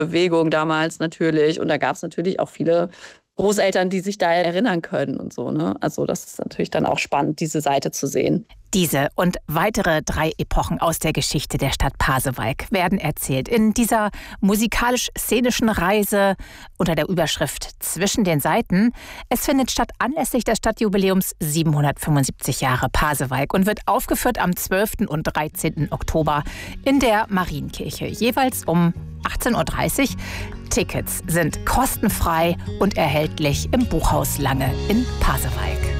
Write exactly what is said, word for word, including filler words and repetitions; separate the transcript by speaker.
Speaker 1: Bewegung damals natürlich. Und da gab es natürlich auch viele Großeltern, die sich da erinnern können und so, ne? Also das ist natürlich dann auch spannend, diese Seite zu sehen.
Speaker 2: Diese und weitere drei Epochen aus der Geschichte der Stadt Pasewalk werden erzählt in dieser musikalisch-szenischen Reise unter der Überschrift Zwischen den Seiten. Es findet statt anlässlich des Stadtjubiläums siebenhundertfünfundsiebzig Jahre Pasewalk und wird aufgeführt am zwölften und dreizehnten Oktober in der Marienkirche, jeweils um achtzehn Uhr dreißig. Tickets sind kostenfrei und erhältlich im Buchhaus Lange in Pasewalk.